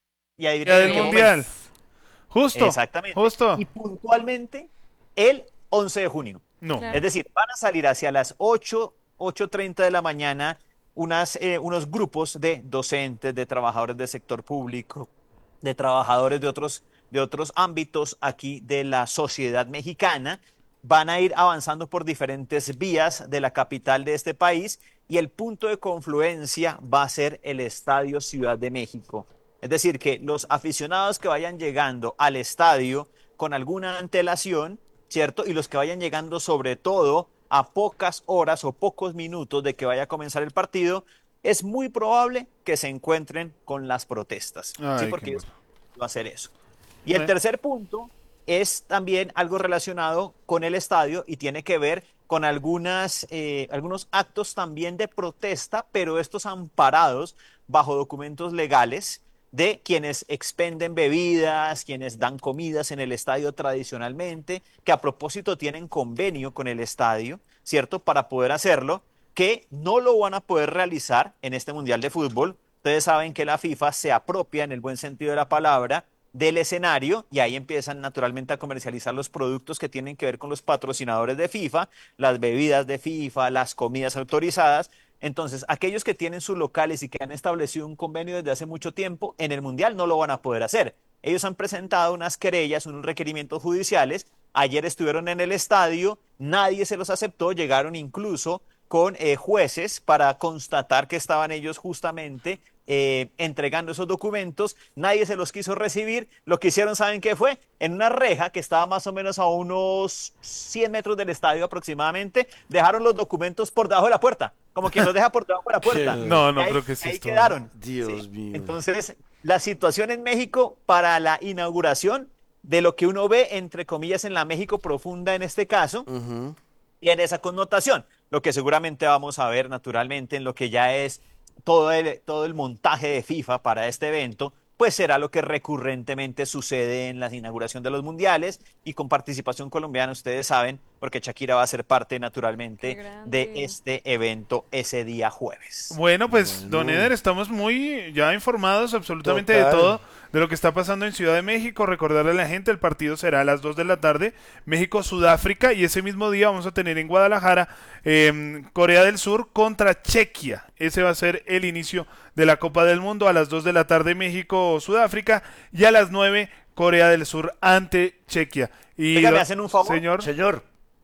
Y adivinen del Mundial. Momento. Justo. Exactamente. Justo. Y puntualmente el once de junio. No. Es decir, van a salir hacia las ocho, ocho treinta de la mañana unas, eh, unos grupos de docentes, de trabajadores del sector público, de trabajadores de otros de otros ámbitos aquí de la sociedad mexicana, van a ir avanzando por diferentes vías de la capital de este país y el punto de confluencia va a ser el Estadio Ciudad de México. Es decir, que los aficionados que vayan llegando al estadio con alguna antelación, ¿cierto? Y los que vayan llegando sobre todo a pocas horas o pocos minutos de que vaya a comenzar el partido, es muy probable que se encuentren con las protestas. Ay, ¿sí? Porque qué... va a hacer eso. Y el tercer punto es también algo relacionado con el estadio y tiene que ver con algunas, eh, algunos actos también de protesta, pero estos amparados bajo documentos legales de quienes expenden bebidas, quienes dan comidas en el estadio tradicionalmente, que a propósito tienen convenio con el estadio, ¿cierto? Para poder hacerlo, que no lo van a poder realizar en este Mundial de Fútbol. Ustedes saben que la FIFA se apropia, en el buen sentido de la palabra, del escenario y ahí empiezan naturalmente a comercializar los productos que tienen que ver con los patrocinadores de FIFA, las bebidas de FIFA, las comidas autorizadas. Entonces, aquellos que tienen sus locales y que han establecido un convenio desde hace mucho tiempo, en el Mundial no lo van a poder hacer. Ellos han presentado unas querellas, unos requerimientos judiciales. Ayer estuvieron en el estadio, nadie se los aceptó, llegaron incluso con eh, jueces para constatar que estaban ellos justamente eh, entregando esos documentos, nadie se los quiso recibir, lo que hicieron, ¿saben qué fue? En una reja que estaba más o menos a unos cien metros del estadio aproximadamente, dejaron los documentos por debajo de la puerta, como quien los deja por debajo de la puerta. No, no, ahí, creo que sí. Ahí esto... quedaron. Dios sí. mío. Entonces, la situación en México para la inauguración de lo que uno ve, entre comillas, en la México profunda en este caso, Uh-huh. tiene esa connotación, lo que seguramente vamos a ver naturalmente en lo que ya es todo el, todo el montaje de FIFA para este evento, pues será lo que recurrentemente sucede en la inauguración de los mundiales y con participación colombiana, ustedes saben, porque Shakira va a ser parte naturalmente de este evento ese día jueves. Bueno, pues Bueno. don Eder, estamos muy ya informados absolutamente Total. de todo, de lo que está pasando en Ciudad de México. Recordarle a la gente, el partido será a las dos de la tarde, México-Sudáfrica, y ese mismo día vamos a tener en Guadalajara eh, Corea del Sur contra Chequia. Ese va a ser el inicio de la Copa del Mundo. A las dos de la tarde México-Sudáfrica y a las nueve Corea del Sur ante Chequia. Y Oiga, ¿me don- hacen un favor? Señor, Señor,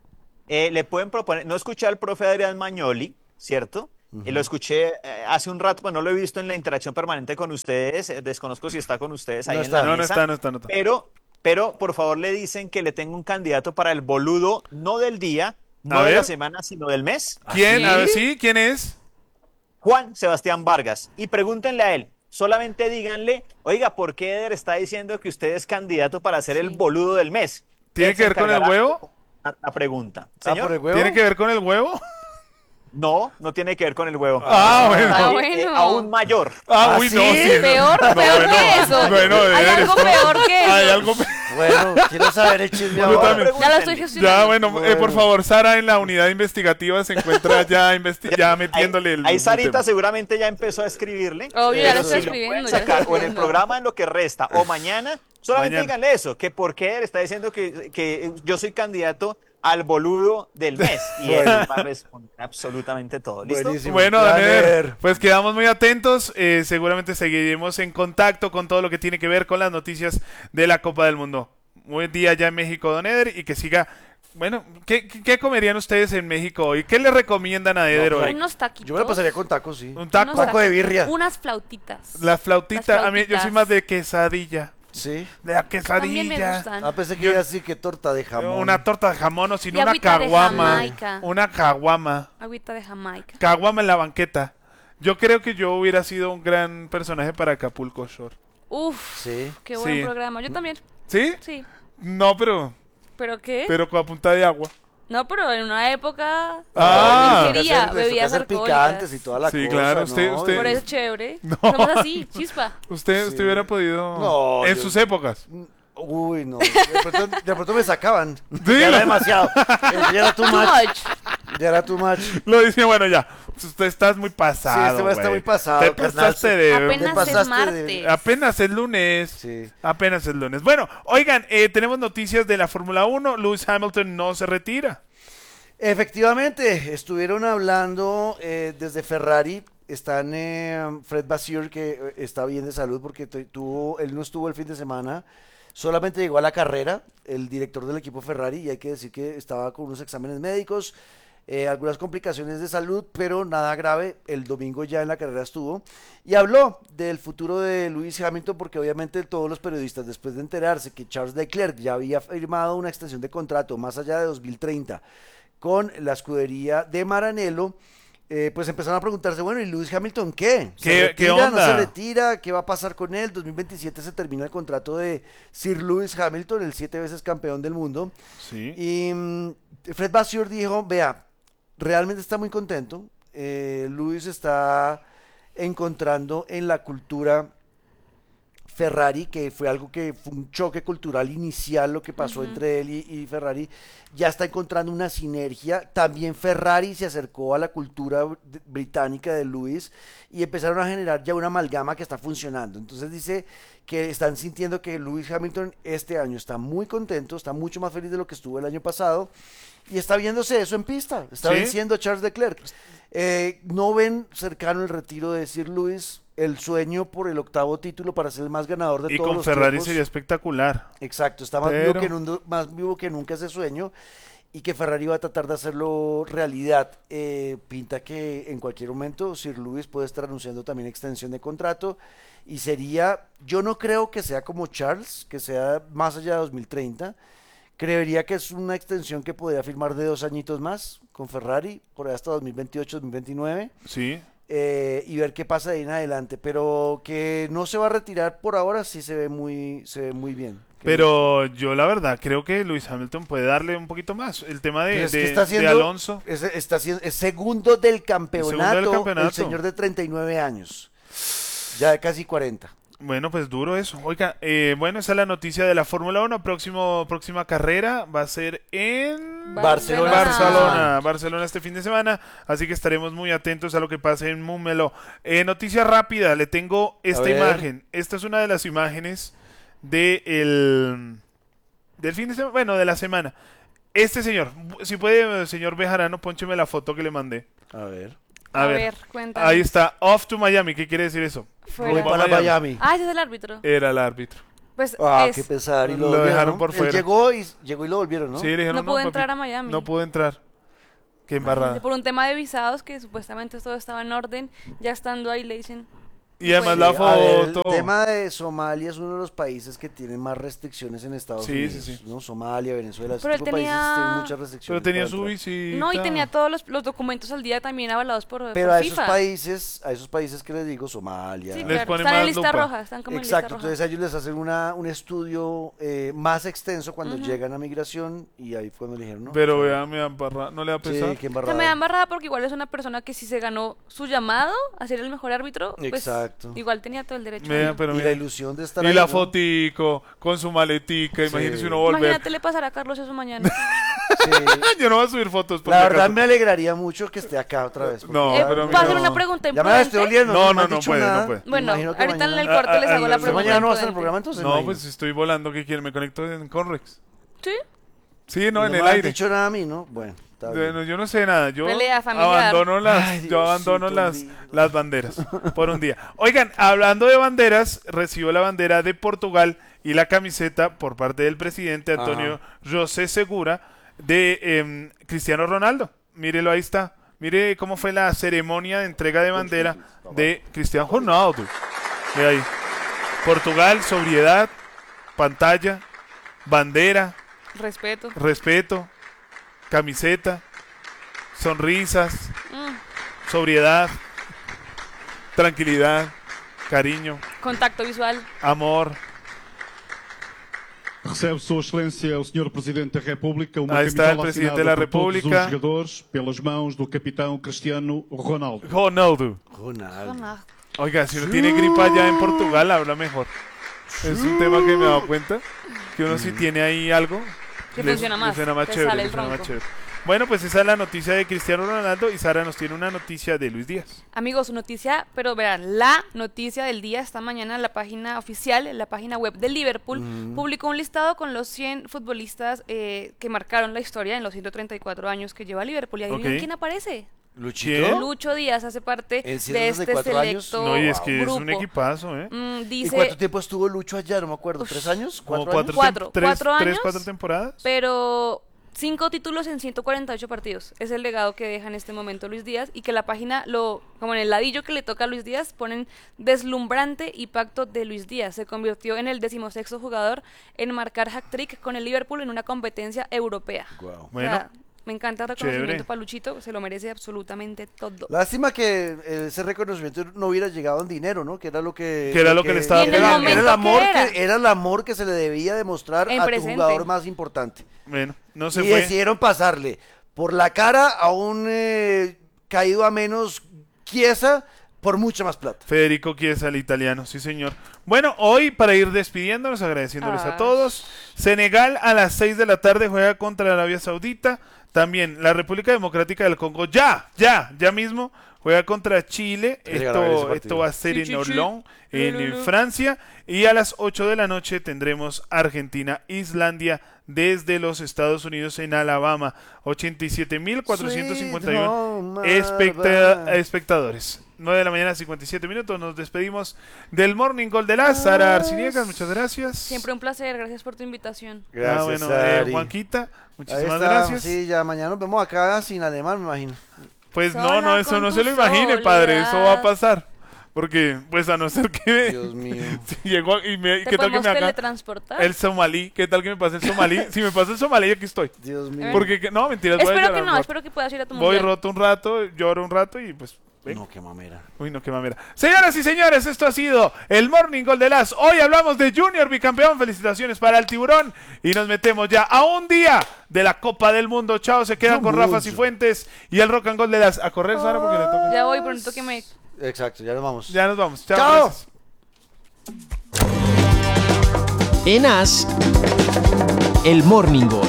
eh, le pueden proponer, no escuché al profe Adrián Magnoli, ¿cierto? Uh-huh. Eh, lo escuché eh, hace un rato, pues no lo he visto en la interacción permanente con ustedes, eh, desconozco si está con ustedes ahí no en está, la no, mesa, no está, no está, no está. Pero, pero por favor le dicen que le tengo un candidato para el boludo, no del día, no A de ver. la semana, sino del mes. ¿Quién? ¿Sí? A ver, ¿sí? ¿Quién es? Juan Sebastián Vargas. Y pregúntenle a él, solamente díganle, oiga, ¿por qué Eder está diciendo que usted es candidato para ser el boludo del mes? ¿Tiene Él que se ver con el encargará huevo? La, la pregunta. Ah, ¿Señor? por el huevo. ¿Tiene que ver con el huevo? No, no tiene que ver con el huevo. Ah, bueno. Ah, Eh, bueno. eh, aún mayor. Ah, ¿Ah, uy, sí? no, sí. Peor, No, peor bueno, que eso. bueno, Hay Eder, algo esto- peor que eso. Hay algo pe- Bueno, quiero saber el chisme Yo ahora. también. Ya lo estoy gestionando. Ya, bueno, eh, por Bueno. favor, Sara en la unidad investigativa se encuentra ya, investi- ya metiéndole el, Ahí el Sarita tema. seguramente ya empezó a escribirle. Obvio, ya lo Eso estoy sí. Lo pueden escribiendo. ya lo sacar estoy o en el escribiendo. programa en lo que resta o mañana, solamente Mañana. díganle eso, que por qué él está diciendo que, que yo soy candidato al boludo del mes y él va a responder absolutamente todo. ¿Listo? Buenísimo. Bueno, Plan, Daniel, Eder. pues quedamos muy atentos. eh, seguramente seguiremos en contacto con todo lo que tiene que ver con las noticias de la Copa del Mundo. Buen día ya en México, Don Eder, y que siga. Bueno, ¿qué, qué, qué comerían ustedes en México hoy? ¿Qué le recomiendan a Eder hoy? Unos taquitos. Yo me la pasaría con tacos, sí. Un taco, unos taco de taquitos, birria. Unas flautitas. la flautita. Las A mí yo soy flautitas. más de quesadilla. Sí. De la También me quesadilla. gustan. Ah, pensé que iba así que torta de jamón. Una torta de jamón o sin Y una agüita de caguama. Jamaica. Una caguama. Agüita de Jamaica. Caguama en la banqueta. Yo creo que yo hubiera sido un gran personaje para Acapulco Shore. Uf, Sí. qué buen Sí. programa. Yo también. ¿Sí? Sí. No, pero ¿Pero qué? pero con a punta de agua. No, pero en una época Ah. yo quería Les toca bebidas hacer alcohólicas. picantes y toda la Sí, cosa. claro, usted- ¿no? usted- Por Y- eso es chévere. No. Somos así, chispa. Usted, usted hubiera podido No, en yo- sus épocas. Uy, no. De pronto, de pronto me sacaban. Sí. Ya era demasiado. Ya era too Too much. much. Ya era too much. Lo dice, bueno, ya. Usted está muy pasado. Sí, este güey está güey. muy pasado, Te carnal. pasaste de. Apenas es pasaste de- martes. Apenas es lunes. Sí. Apenas es lunes. Bueno, oigan, eh, tenemos noticias de la Fórmula uno. Lewis Hamilton no se retira. Efectivamente, estuvieron hablando eh, desde Ferrari. Están eh, Fred Vasseur, que eh, está bien de salud porque tu- tuvo, él no estuvo el fin de semana. Solamente llegó a la carrera, el director del equipo Ferrari, y hay que decir que estaba con unos exámenes médicos, eh, algunas complicaciones de salud, pero nada grave. El domingo ya en la carrera estuvo y habló del futuro de Lewis Hamilton, porque obviamente todos los periodistas, después de enterarse que Charles Leclerc ya había firmado una extensión de contrato más allá de dos mil treinta con la escudería de Maranello, eh, pues empezaron a preguntarse, bueno, ¿y Lewis Hamilton qué? ¿Se ¿Qué- retira, qué no onda? se retira? ¿Qué va a pasar con él? dos mil veintisiete se termina el contrato de Sir Lewis Hamilton, el siete veces campeón del mundo. Sí. Y mm, Fred Vasseur dijo, vea, realmente está muy contento. Eh, Lewis está encontrando en la cultura Ferrari, que fue algo que fue un choque cultural inicial lo que pasó Ujú. entre él y, y Ferrari, ya está encontrando una sinergia. También Ferrari se acercó a la cultura br- británica de Lewis y empezaron a generar ya una amalgama que está funcionando. Entonces dice que están sintiendo que Lewis Hamilton este año está muy contento, está mucho más feliz de lo que estuvo el año pasado y está viéndose eso en pista, está ¿Sí? venciendo a Charles Leclerc. Eh, no ven cercano el retiro de Sir Lewis, el sueño por el octavo título para ser el más ganador de Y todos con los Ferrari tiempos. sería espectacular. Exacto, está más, Pero- vivo que nun- más vivo que nunca ese sueño y que Ferrari va a tratar de hacerlo realidad. Eh, pinta que en cualquier momento Sir Lewis puede estar anunciando también extensión de contrato y sería, yo no creo que sea como Charles, que sea más allá de dos mil treinta. Creería que es una extensión que podría firmar de dos añitos más con Ferrari, por ahí hasta dos mil veintiocho, dos mil veintinueve. Sí. eh, y ver qué pasa de ahí en adelante, pero que no se va a retirar por ahora sí se ve muy, se ve muy bien. Que- Pero yo la verdad creo que Lewis Hamilton puede darle un poquito más. El tema de, pero es que de- está de haciendo- Alonso. es, está haciendo, es segundo del campeonato, Segundo del campeonato. el señor de treinta y nueve años, ya de casi cuarenta. Bueno, pues duro eso. Oiga, eh, bueno, esa es la noticia de la Fórmula uno. Próximo, próxima carrera va a ser en Barcelona. Barcelona, Barcelona este fin de semana. Así que estaremos muy atentos a lo que pase en Múmelo. Eh, noticia rápida, le tengo esta ver. imagen. Esta es una de las imágenes de el, del fin de semana, bueno, de la semana. Este señor, si puede, señor Bejarano, póncheme la foto que le mandé. A ver. A, A ver, ver, cuéntame. ahí está, off to Miami. ¿Qué quiere decir eso? Fuera. Voy para Miami. Ah, ese es el árbitro. Era el árbitro. Pues Ah, es, qué pesar. Y lo, Lo volvieron, dejaron ¿no? por Él fuera. llegó y, llegó y lo volvieron, ¿no? Sí, le dijeron, no pudo papi, entrar a Miami. No pudo entrar. Qué embarrada. Por un tema de visados, que supuestamente todo estaba en orden, ya estando ahí le dicen... Y además pues, la A ver, foto. el tema de Somalia es uno de los países que tienen más restricciones en Estados Sí, Unidos. sí, sí. ¿no? Somalia, Venezuela, ese Pero él tipo de países tenía- tienen muchas restricciones. Pero tenía para su entrar. visita. No, y tenía todos los, los documentos al día también avalados por, Pero por a esos FIFA. países, a esos países que les digo, Somalia. Sí, Les claro, ponen están en más lista lupa. roja, están como en Exacto, lista roja. entonces a ellos les hacen una, un estudio eh, más extenso cuando llegan a migración y ahí fue cuando le dijeron, ¿no? Pero vea, me da embarrada. ¿No le da pesar? Sí, qué O sea, embarrada. me da embarrada porque igual es una persona que si se ganó su llamado a ser el mejor árbitro, pues Exacto. igual tenía todo el derecho. Vea, a ello. pero Y mira. la ilusión de estar Y ahí, la ¿no? fotico con su maletica. Imagínese uno volver. Imagínate le pasará a Carlos eso mañana. Sí. Yo no voy a subir fotos. por La si verdad acaso. me alegraría mucho que esté acá otra vez. porque No, Eh, pero ¿Puedo mira, hacer no. una pregunta Ya me la estoy imprudente? oliendo. No, me no, han no dicho puede, no nada. puede. Bueno, Imagino que ahorita en mañana- el cuarto les Ah, hago ah, la ah, ¿Usted pregunta. mañana no va a estar en el imprudente. programa entonces? No, imagino. pues estoy volando. ¿Qué quiere? Me conecto en Conrex. Sí. Sí, no, en me el han aire. dicho nada a mí, ¿no? Bueno, está bien. Bueno, yo no sé nada. Yo Pelea familiar. abandono las, Ay, yo abandono Diosito las, lindo. las banderas por un día. Oigan, hablando de banderas, recibió la bandera de Portugal y la camiseta por parte del presidente Antonio José Segura de em, Cristiano Ronaldo. Mírelo, ahí está. Mire cómo fue la ceremonia de entrega de bandera de Cristiano Ronaldo. Ve ahí. Portugal, sobriedad, pantalla, bandera, Respeto. respeto, camiseta, sonrisas, Mm, sobriedad, tranquilidad, cariño, contacto visual. amor. Recebe Sua Excelência o senhor Presidente da República uma Ahí está el camisola Presidente assinada de la por todos os República. jogadores pelas mãos do capitão Cristiano Ronaldo. Ronaldo. Ronaldo. Oiga, si uno tiene gripa allá en Portugal, habla mejor. Es un tema que me he dado cuenta. Que uno si tiene ahí algo, Que les- funciona les más, suena más te chévere, sale el les suena más ronco. chévere. Bueno, pues esa es la noticia de Cristiano Ronaldo y Sara nos tiene una noticia de Luis Díaz. Amigos, su noticia, pero verán, la noticia del día esta mañana en la página oficial, en la página web del Liverpool, publicó un listado con los cien futbolistas eh, que marcaron la historia en los ciento treinta y cuatro años que lleva Liverpool. ¿Y adivinen Ok. quién aparece? ¿Luchito? ¿Quién? Lucho Díaz hace parte ¿En de ciento este treinta y cuatro años? selecto No, y es que grupo. es un equipazo, ¿eh? Mm, ¿Y dice, cuánto tiempo estuvo Lucho allá? No me acuerdo. Uf, ¿Tres años? Como ¿Cuatro años? Cuatro, tem- tres, cuatro tres, años. cuatro temporadas. pero cinco títulos en ciento cuarenta y ocho partidos. Es el legado que deja en este momento Luis Díaz y que la página, lo como en el ladillo que le toca a Luis Díaz, ponen deslumbrante impacto de Luis Díaz. Se convirtió en el decimosexto jugador en marcar hat-trick con el Liverpool en una competencia europea. Guau. O sea, Bueno, me encanta el chévere. reconocimiento para Luchito, se lo merece absolutamente todo. Lástima que eh, ese reconocimiento no hubiera llegado en dinero, ¿no? Que era lo que... Que era lo que le estaba Y en el era, pidiendo. era el momento amor que era. que, era el amor que se le debía demostrar En a tu presente. jugador más importante. Bueno, no se y fue. decidieron pasarle por la cara a un eh, caído a menos Chiesa por mucha más plata. Federico Chiesa, el italiano, sí señor. Bueno, hoy para ir despidiéndonos, agradeciéndoles a Ah. todos. Senegal a las seis de la tarde juega contra Arabia Saudita. También la República Democrática del Congo, ya, ya, ya mismo, juega contra Chile. Hay que ganar ese Esto, partido. esto va a ser Sí, en sí, sí. Orlón, en, Lu, lu, lu. Francia. Y a las ocho de la noche tendremos Argentina, Islandia, desde los Estados Unidos en Alabama. ochenta y siete mil cuatrocientos cincuenta y uno Sweet home especta- Alabama. espectadores. nueve de la mañana, cincuenta y siete minutos. Nos despedimos del Morning Call de la Sara Arciniegas. Muchas gracias. Siempre un placer, gracias por tu invitación. Gracias, Ah, bueno, eh, Ari. Juanquita, Ahí muchísimas está, gracias. Sí, ya mañana nos vemos acá sin alemán, me imagino. Pues no, Sola no, eso con no tu se lo imagine, padre. Eso va a soledad. pasar. Porque, pues a no ser que Dios mío. si llego y me, ¿Te ¿qué tal que podemos me haga teletransportar? el somalí? ¿Qué tal que me pase el somalí? Si me pasa el somalí, aquí estoy. Dios mío. Porque, que- no, mentiras, voy a Espero llorar que un no, rato. espero que puedas ir a tu Voy mundial. roto un rato, lloro un rato y pues... ven. No, qué mamera. Uy, no, qué mamera. Señoras y señores, esto ha sido el Morning Call de las. Hoy hablamos de Junior bicampeón. Felicitaciones para el Tiburón. Y nos metemos ya a un día de la Copa del Mundo. Chao, se quedan con Rafa Cifuentes y el Rock and Roll de las. A correr, Sara, porque le toca. Ya voy, pronto que me... Exacto, ya nos vamos. Ya nos vamos. Chao. Chao. gracias. En As, el Morning Call.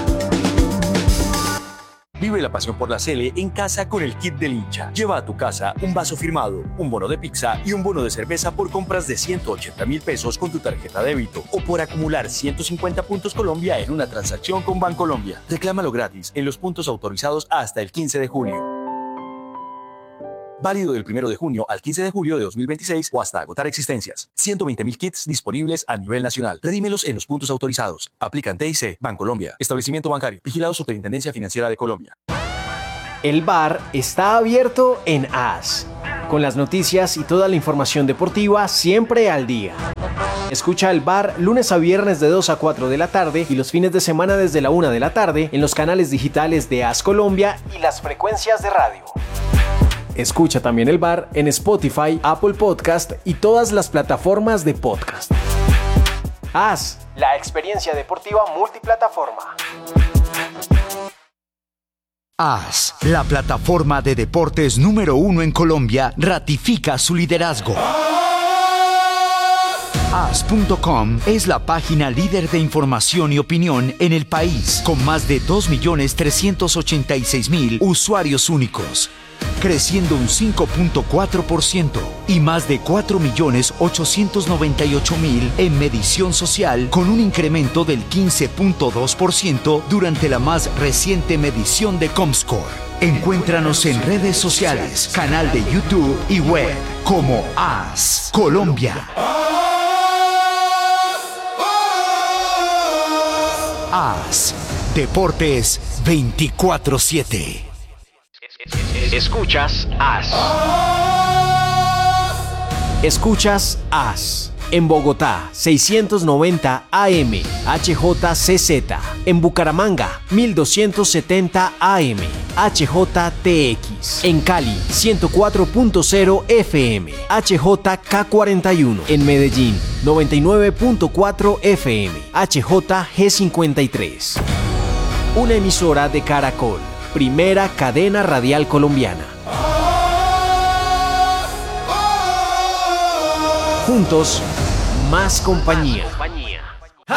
Vive la pasión por la Sele en casa con el kit del hincha. Lleva a tu casa un vaso firmado, un bono de pizza y un bono de cerveza por compras de ciento ochenta mil pesos con tu tarjeta débito o por acumular ciento cincuenta puntos Colombia en una transacción con Bancolombia. Reclámalo gratis en los puntos autorizados hasta el quince de junio. Válido del primero de junio al quince de julio de dos mil veintiséis o hasta agotar existencias. ciento veinte mil kits disponibles a nivel nacional. Redímelos en los puntos autorizados. Aplican T I C, Bancolombia. Establecimiento bancario. Vigilado Superintendencia Financiera de Colombia. El bar está abierto en A S, con las noticias y toda la información deportiva siempre al día. Escucha el bar lunes a viernes de dos a cuatro de la tarde y los fines de semana desde la una de la tarde en los canales digitales de A S Colombia y las frecuencias de radio. Escucha también el bar en Spotify, Apple Podcast y todas las plataformas de podcast. A S, la experiencia deportiva multiplataforma. A S, la plataforma de deportes número uno en Colombia, ratifica su liderazgo. A S punto com es la página líder de información y opinión en el país, con más de dos millones trescientos ochenta y seis mil usuarios únicos, creciendo un cinco punto cuatro por ciento y más de cuatro millones ochocientos noventa y ocho mil en medición social, con un incremento del quince punto dos por ciento durante la más reciente medición de Comscore. Encuéntranos en redes sociales, canal de YouTube y web como A S Colombia. A S Deportes veinticuatro siete. Escuchas A S. Escuchas A S. En Bogotá, seiscientos noventa A M, H J C Z. En Bucaramanga, mil doscientos setenta A M, H J T X. En Cali, ciento cuatro punto cero F M, H J K cuarenta y uno. En Medellín, noventa y nueve punto cuatro F M, H J G cincuenta y tres. Una emisora de Caracol, primera cadena radial colombiana. Juntos, más compañía.